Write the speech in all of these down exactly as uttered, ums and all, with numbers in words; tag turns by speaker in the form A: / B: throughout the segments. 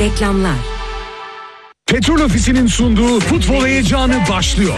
A: Reklamlar.
B: Petrol Ofisi'nin sunduğu futbol heyecanı başlıyor.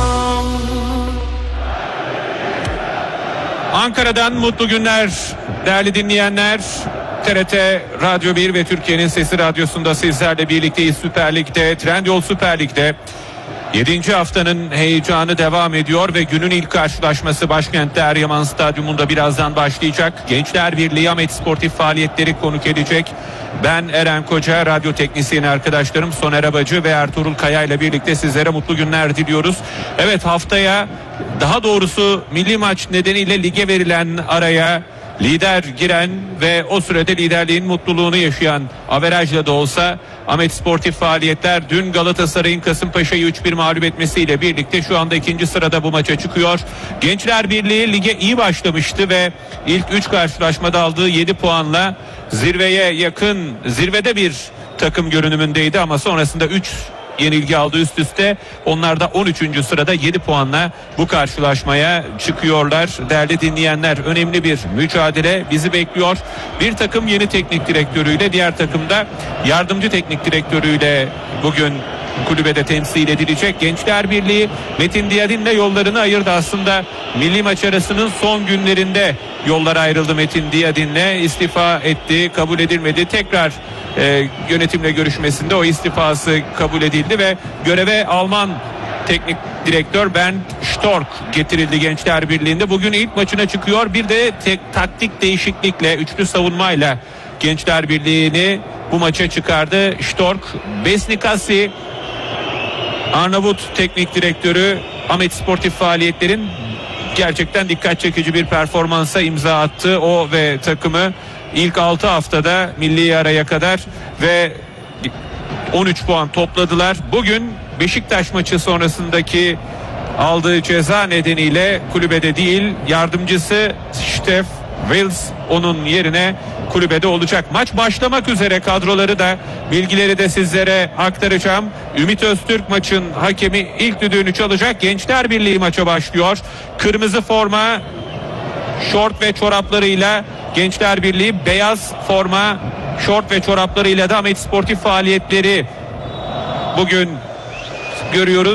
C: Ankara'dan mutlu günler değerli dinleyenler. T R T Radyo bir ve Türkiye'nin Sesi Radyosu'nda sizlerle birlikteyiz. Süper Lig'de, Trendyol Süper Lig'de yedinci haftanın heyecanı devam ediyor ve günün ilk karşılaşması başkentte Eryaman Stadyumunda birazdan başlayacak. Gençler Birliği Ahmet Sportif faaliyetleri konuk edecek. Ben Eren Koca, radyo teknisyeni arkadaşlarım Soner Abacı ve Ertuğrul Kaya ile birlikte sizlere mutlu günler diliyoruz. Evet, haftaya, daha doğrusu milli maç nedeniyle lige verilen araya lider giren ve o sürede liderliğin mutluluğunu yaşayan, averajla da olsa Ahmet Sportif faaliyetler dün Galatasaray'ın Kasımpaşa'yı üç bir mağlup etmesiyle birlikte şu anda ikinci sırada bu maça çıkıyor. Gençler Birliği lige iyi başlamıştı ve ilk üç karşılaşmada aldığı yedi puanla zirveye yakın, zirvede bir takım görünümündeydi ama sonrasında üç yenilgi aldı üst üste. Onlar da on üçüncü sırada yedi puanla bu karşılaşmaya çıkıyorlar. Değerli dinleyenler, önemli bir mücadele bizi bekliyor. Bir takım yeni teknik direktörüyle, diğer takımda yardımcı teknik direktörüyle bugün kulübede temsil edilecek. Gençler Birliği Metin Diyadin'le yollarını ayırdı. Aslında milli maç arasının son günlerinde yollar ayrıldı Metin Diyadin'le. İstifa etti, kabul edilmedi. Tekrar e, yönetimle görüşmesinde o istifası kabul edildi ve göreve Alman teknik direktör Bernd Stork getirildi Gençler Birliği'nde. Bugün ilk maçına çıkıyor. Bir de tek, taktik değişiklikle, üçlü savunmayla Gençler Birliği'ni bu maça çıkardı. Stork, Besnikasi, Arnavut teknik direktörü Ahmet Sportif faaliyetlerin gerçekten dikkat çekici bir performansa imza attı. O ve takımı ilk altı haftada milli araya kadar ve on üç puan topladılar. Bugün Beşiktaş maçı sonrasındaki aldığı ceza nedeniyle kulübede değil, yardımcısı Stef Wils onun yerine kulübede olacak. Maç başlamak üzere, kadroları da, bilgileri de sizlere aktaracağım. Ümit Öztürk maçın hakemi, ilk düdüğünü çalacak. Gençler Birliği maça başlıyor. Kırmızı forma, şort ve çoraplarıyla Gençler Birliği, beyaz forma, şort ve çoraplarıyla da Ahmet Sportif faaliyetleri bugün görüyoruz.